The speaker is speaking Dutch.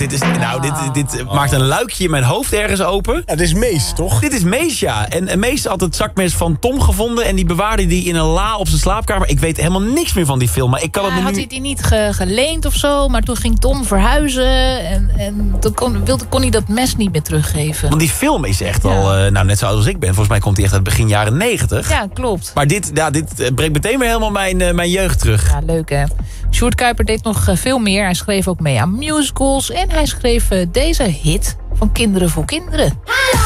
Dit maakt een luikje in mijn hoofd ergens open. Ja, dit is Mees, toch? Dit is Mees, ja. En Mees had het zakmes van Tom gevonden... en die bewaarde die in een la op zijn slaapkamer. Ik weet helemaal niks meer van die film, maar ik kan het me nu... Had hij die niet geleend of zo, maar toen ging Tom verhuizen... en toen kon hij dat mes niet meer teruggeven. Want die film is echt al, net zo oud als ik ben. Volgens mij komt hij echt uit begin jaren 90. Ja, klopt. Maar dit brengt meteen weer helemaal mijn jeugd terug. Ja, leuk hè. Sjoerd Kuiper deed nog veel meer. Hij schreef ook mee aan musicals en hij schreef deze hit van Kinderen voor Kinderen.